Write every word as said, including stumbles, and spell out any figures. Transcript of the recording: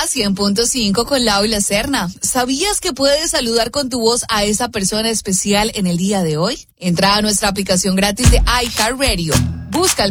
Vibra cien punto cinco con Lau y la Serna. ¿Sabías que puedes saludar con tu voz a esa persona especial en el día de hoy? Entra a nuestra aplicación gratis de iHeartRadio. Busca